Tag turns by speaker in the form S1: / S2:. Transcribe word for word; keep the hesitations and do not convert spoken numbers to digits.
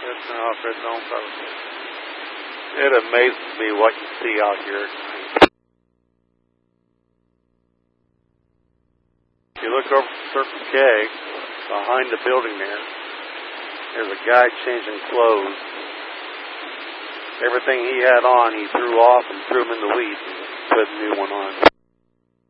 S1: It's off its own purpose. It amazes me what you see out here at night. If you look over to Circle K, behind the building there, there's a guy changing clothes. Everything he had on, he threw off and threw them in the weeds and put a new one on.